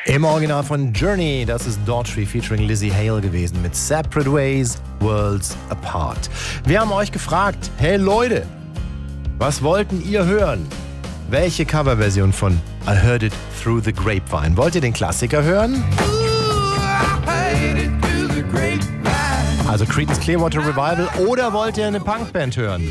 Im Original von Journey, das ist Daughtry featuring Lizzie Hale gewesen mit Separate Ways, Worlds Apart. Wir haben euch gefragt, hey Leute, was wollten ihr hören? Welche Coverversion von I Heard It Through the Grapevine? Wollt ihr den Klassiker hören? Also Creedence Clearwater Revival, oder wollt ihr eine Punkband hören?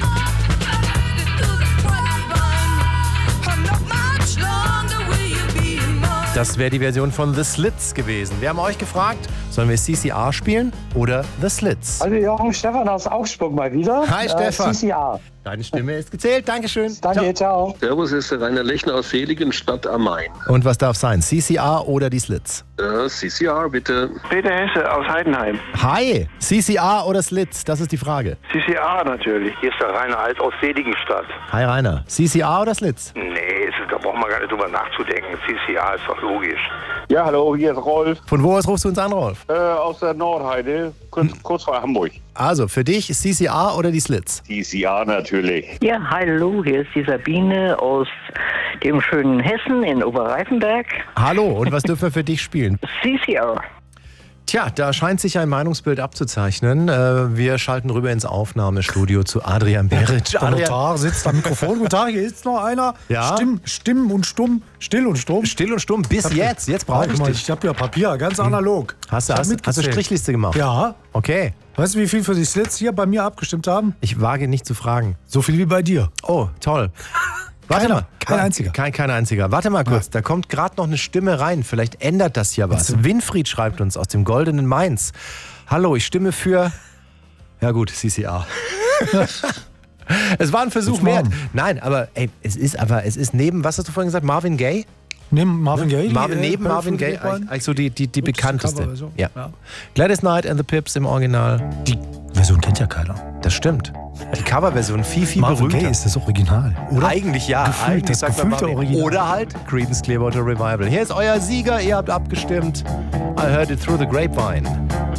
Das wäre die Version von The Slits gewesen. Wir haben euch gefragt, sollen wir CCR spielen oder The Slits? Hallo Jochen, Stefan aus Augsburg mal wieder. Hi Stefan. CCR. Deine Stimme ist gezählt. Dankeschön. Danke, ciao. Servus, ist der Rainer Lechner aus Seligenstadt am Main. Und was darf sein? CCR oder die Slits? CCR, bitte. Peter Hesse aus Heidenheim. Hi, CCR oder Slits? Das ist die Frage. CCR natürlich. Hier ist der Rainer Alt aus Seligenstadt. Hi Rainer, CCR oder Slits? Nee, da braucht man gar nicht drüber nachzudenken. CCR ist doch logisch. Ja, hallo, hier ist Rolf. Von wo aus rufst du uns an, Rolf? Aus der Nordheide, kurz vor Hamburg. Also, für dich CCR oder die Slits? CCR natürlich. Ja, hallo, hier ist die Sabine aus dem schönen Hessen in Oberreifenberg. Hallo, und was dürfen wir für dich spielen? CCR. Tja, da scheint sich ein Meinungsbild abzuzeichnen. Wir schalten rüber ins Aufnahmestudio zu Adrian Beric. Der Notar sitzt am Mikrofon. Guten Tag, hier ist noch einer. Ja? Stimm und stumm. Still und stumm. Still und stumm bis jetzt. Jetzt brauche ich dich. Ich habe ja Papier, ganz analog. Hast du Strichliste gemacht? Ja. Okay. Weißt du, wie viel für die Slits hier bei mir abgestimmt haben? Ich wage nicht zu fragen. So viel wie bei dir. Oh, toll. Warte mal. Kein einziger. Kein einziger. Warte mal kurz, da kommt gerade noch eine Stimme rein. Vielleicht ändert das ja was. Winfried schreibt uns aus dem Goldenen Mainz. Hallo, ich stimme für... Ja gut, CCR. Es war ein Versuch wert. Nein, aber ey, es ist neben, was hast du vorhin gesagt, Marvin Gaye? Neben Marvin Gaye? Neben Marvin Gaye, also die bekannteste. Ja. Gladys Knight and the Pips im Original. Die Version kennt ja keiner. Das stimmt. Die Coverversion viel Marvin berühmter. Gaye ist das Original, oder? Eigentlich ja. Gefühlt, das gefühlte Original. Oder halt Creedence Clearwater Revival. Hier ist euer Sieger, ihr habt abgestimmt. I Heard It Through the Grapevine.